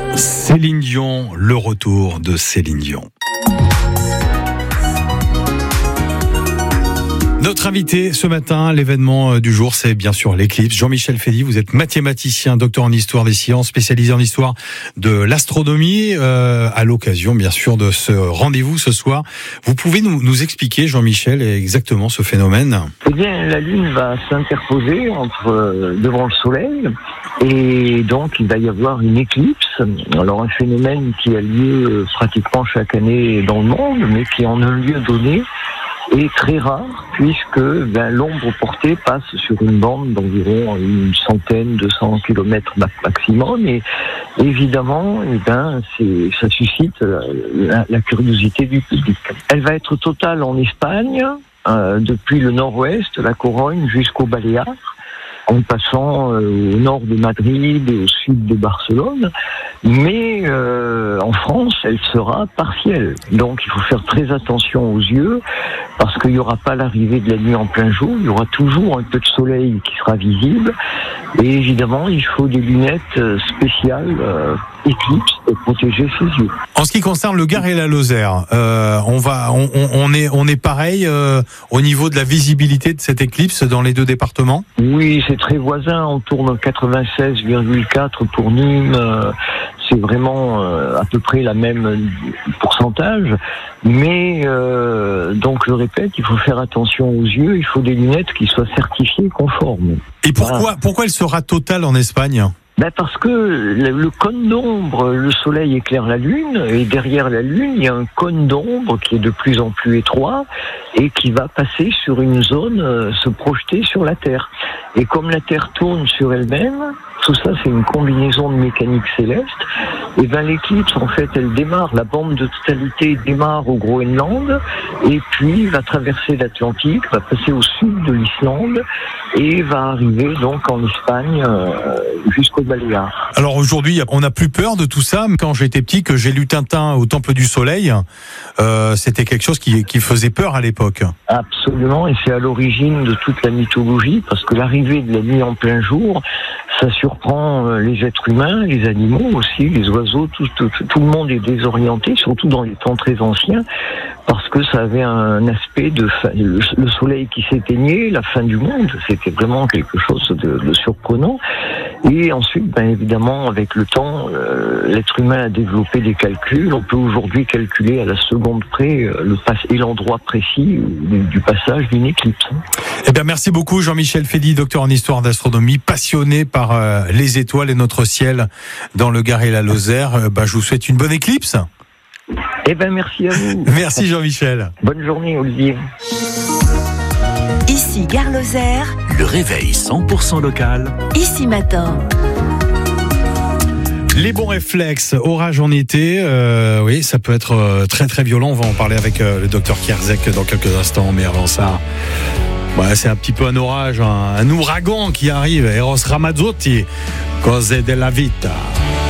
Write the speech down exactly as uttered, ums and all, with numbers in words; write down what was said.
Céline Dion, le retour de Céline Dion. Notre invité ce matin, l'événement du jour, c'est bien sûr l'éclipse. Jean-Michel Fédy, vous êtes mathématicien, docteur en histoire des sciences, spécialisé en histoire de l'astronomie. Euh, à l'occasion, bien sûr, de ce rendez-vous ce soir, vous pouvez nous, nous expliquer, Jean-Michel, exactement ce phénomène? Eh bien, la Lune va s'interposer entre euh, devant le Soleil, et donc il va y avoir une éclipse. Alors un phénomène qui a lieu pratiquement chaque année dans le monde, mais qui en un lieu donné est très rare, puisque ben, l'ombre portée passe sur une bande d'environ une centaine, deux cents kilomètres maximum, et évidemment, eh ben, c'est, ça suscite la, la curiosité du public. Elle va être totale en Espagne, euh, depuis le nord-ouest, la Corogne, jusqu'au Baléares, en passant euh, au nord de Madrid et au sud de Barcelone, mais euh, en France, elle sera partielle. Donc il faut faire très attention aux yeux, parce qu'il n'y aura pas l'arrivée de la nuit en plein jour, il y aura toujours un peu de soleil qui sera visible, et évidemment, il faut des lunettes spéciales euh, éclipse pour protéger ses yeux. En ce qui concerne le Gard et la Lozère, euh, on va, on, on est, on est pareil euh, au niveau de la visibilité de cette éclipse dans les deux départements. Oui, c'est très voisin. On tourne quatre-vingt-seize virgule quatre pour Nîmes. Euh, c'est vraiment euh, à peu près la même pourcentage. Mais euh, donc, je répète, il faut faire attention aux yeux. Il faut des lunettes qui soient certifiées conformes. Et pourquoi, voilà. pourquoi elle sera totale en Espagne ? Ben parce que le, le cône d'ombre, le soleil éclaire la lune, et derrière la lune, il y a un cône d'ombre qui est de plus en plus étroit et qui va passer sur une zone, euh, se projeter sur la Terre. Et comme la Terre tourne sur elle-même, tout ça c'est une combinaison de mécanique céleste, et ben l'éclipse en fait elle démarre, la bande de totalité démarre au Groenland, et puis va traverser l'Atlantique, va passer au sud de l'Islande, et va arriver donc en Espagne euh, jusqu'au Baléares. Alors aujourd'hui, on n'a plus peur de tout ça. Quand j'étais petit, que j'ai lu Tintin au Temple du Soleil, euh, c'était quelque chose qui, qui faisait peur à l'époque. Absolument, et c'est à l'origine de toute la mythologie, parce que l'arrivée de la nuit en plein jour, ça surprend les êtres humains, les animaux aussi, les oiseaux, tout, tout, tout le monde est désorienté, surtout dans les temps très anciens, parce que ça avait un aspect de fin, le, le soleil qui s'éteignait, la fin du monde, c'était vraiment quelque chose de, de surprenant. Et ensuite, ben évidemment, avec le temps, euh, l'être humain a développé des calculs. On peut aujourd'hui calculer à la seconde près euh, le pas- et l'endroit précis du, du passage d'une éclipse. Eh bien, merci beaucoup Jean-Michel Fédy, docteur en histoire d'astronomie, passionné par euh, les étoiles et notre ciel dans le Gard et la Lozère. Euh, bah, je vous souhaite une bonne éclipse. Eh ben merci à vous. Merci Jean-Michel. Bonne journée Olivier. Ici Gard Lozère, le réveil cent pour cent local. Ici Matin. Les bons réflexes, orage en été, euh, oui, ça peut être euh, très très violent. On va en parler avec euh, le docteur Kierzek dans quelques instants, mais avant ça, ouais, c'est un petit peu un orage, un, un ouragan qui arrive. Eros Ramazzotti, Cose della vita.